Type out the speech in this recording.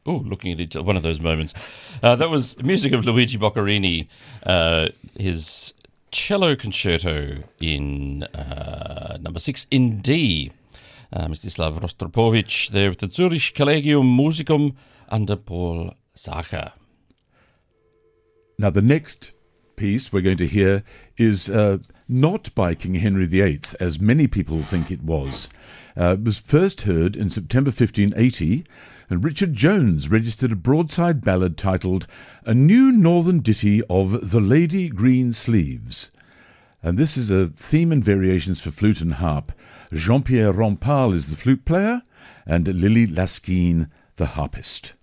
looking at one of those moments. That was music of Luigi Boccherini, his cello concerto in number 6 in D. Mstislav Rostropovich there with the Zurich Collegium Musicum under Paul Sacher. Now, the next piece we're going to hear is not by King Henry VIII, as many people think it was. It was first heard in September 1580, and Richard Jones registered a broadside ballad titled A New Northern Ditty of The Lady Green Sleeves. And this is a theme and variations for flute and harp. Jean-Pierre Rampal is the flute player, and Lily Laskin the harpist.